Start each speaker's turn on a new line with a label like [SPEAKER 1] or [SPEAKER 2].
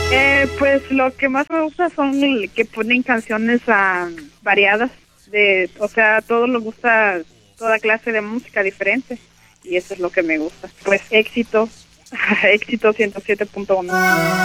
[SPEAKER 1] Pues lo que más me gusta son que ponen canciones variadas, o sea, a todos les gusta toda clase de música diferente y eso es lo que me gusta. Pues éxito, éxito 107.1.